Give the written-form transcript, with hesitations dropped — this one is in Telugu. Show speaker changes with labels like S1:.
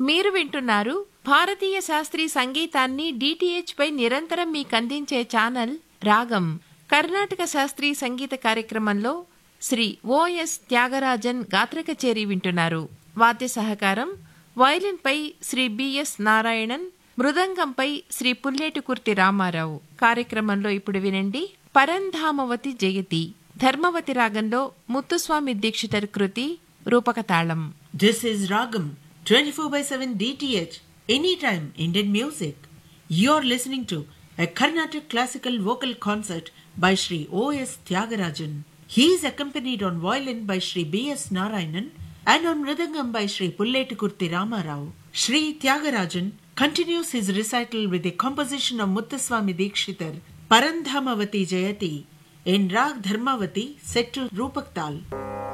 S1: మీరు వింటున్నారు భారతీయ శాస్త్రీయ సంగీతాన్ని డిటిహెచ్ పై నిరంతరం మీకందించే ఛానల్ రాగం. కర్ణాటక శాస్త్రీయ సంగీత కార్యక్రమంలో శ్రీ ఓఎస్ త్యాగరాజన్ గాత్ర కచేరీ వింటున్నారు. వాద్య సహకారం వయలిన్ పై శ్రీ బిఎస్ నారాయణన్, మృదంగంపై శ్రీ పుల్లేటికుర్తి రామారావు. కార్యక్రమంలో ఇప్పుడు వినండి పరంధామవతి జయతి, ధర్మవతి రాగంలో ముత్తుస్వామి దీక్షితర్ కృతి, రూపక తాళం.
S2: This is Ragam 24/7 DTH, anytime Indian music. You're listening to a Carnatic classical vocal concert by Sri O.S. Tyagarajan. He is accompanied on violin by Sri B.S. Narayanan and on mridangam by Sri Pullettikurti Ramarao. Sri Tyagarajan continues his recital with a composition of Muthuswami Dikshitar, Parandhamavati Jayati, in Rag Dharmavati set to Rupak Tal.